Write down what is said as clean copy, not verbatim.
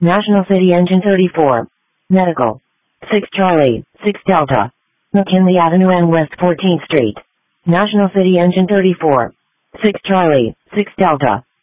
National City Engine 34. Medical. 6 Charlie, 6 Delta. McKinley Avenue and West 14th Street. National City Engine 34. 6 Charlie, 6 Delta.